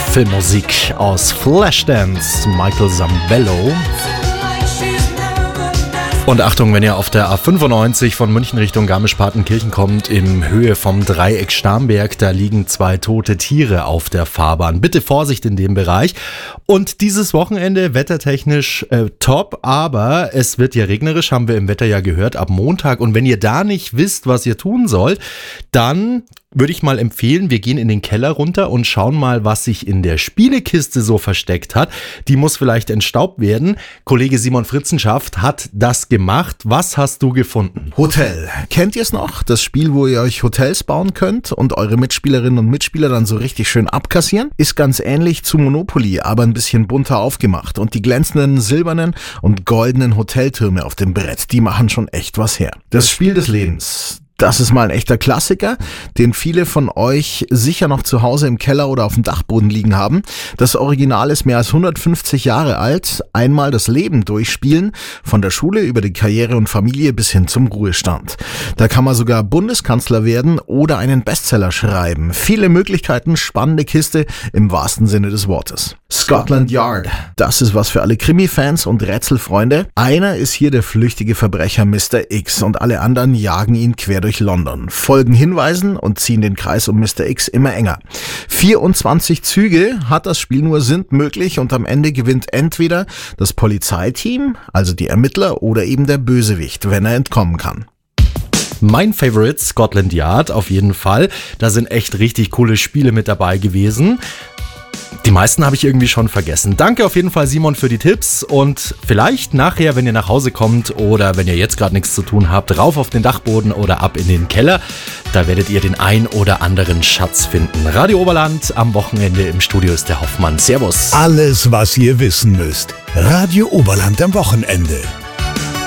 Filmmusik aus Flashdance, Michael Zambello. Und Achtung, wenn ihr auf der A95 von München Richtung Garmisch-Partenkirchen kommt, in Höhe vom Dreieck Starnberg, da liegen 2 tote Tiere auf der Fahrbahn. Bitte Vorsicht in dem Bereich. Und dieses Wochenende wettertechnisch top, aber es wird ja regnerisch, haben wir im Wetter ja gehört, ab Montag. Und wenn ihr da nicht wisst, was ihr tun sollt, dann würde ich mal empfehlen, wir gehen in den Keller runter und schauen mal, was sich in der Spielekiste so versteckt hat. Die muss vielleicht entstaubt werden. Kollege Simon Fritzenschaft hat das gemacht. Was hast du gefunden? Hotel. Kennt ihr es noch? Das Spiel, wo ihr euch Hotels bauen könnt und eure Mitspielerinnen und Mitspieler dann so richtig schön abkassieren? Ist ganz ähnlich zu Monopoly, aber ein bisschen bunter aufgemacht. Und die glänzenden silbernen und goldenen Hoteltürme auf dem Brett, die machen schon echt was her. Das Spiel des Lebens. Das ist mal ein echter Klassiker, den viele von euch sicher noch zu Hause im Keller oder auf dem Dachboden liegen haben. Das Original ist mehr als 150 Jahre alt. Einmal das Leben durchspielen, von der Schule über die Karriere und Familie bis hin zum Ruhestand. Da kann man sogar Bundeskanzler werden oder einen Bestseller schreiben. Viele Möglichkeiten, spannende Kiste im wahrsten Sinne des Wortes. Scotland Yard. Das ist was für alle Krimi-Fans und Rätselfreunde. Einer ist hier der flüchtige Verbrecher Mr. X und alle anderen jagen ihn quer durch London, folgen Hinweisen und ziehen den Kreis um Mr. X immer enger. 24 Züge hat das Spiel nur, sind möglich und am Ende gewinnt entweder das Polizeiteam, also die Ermittler, oder eben der Bösewicht, wenn er entkommen kann. Mein Favorite, Scotland Yard, auf jeden Fall. Da sind echt richtig coole Spiele mit dabei gewesen. Die meisten habe ich irgendwie schon vergessen. Danke auf jeden Fall, Simon, für die Tipps und vielleicht nachher, wenn ihr nach Hause kommt oder wenn ihr jetzt gerade nichts zu tun habt, rauf auf den Dachboden oder ab in den Keller. Da werdet ihr den ein oder anderen Schatz finden. Radio Oberland am Wochenende, im Studio ist der Hoffmann. Servus. Alles, was ihr wissen müsst. Radio Oberland am Wochenende.